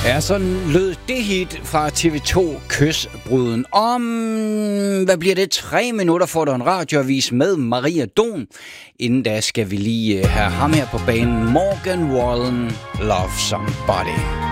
Ja, sådan lød det hit fra TV2 Kysbruden. Om, hvad bliver det, 3 minutter får du en radioavis med Maria Don. Inden da skal vi lige have ham her på banen. Morgan Wallen, Love Somebody.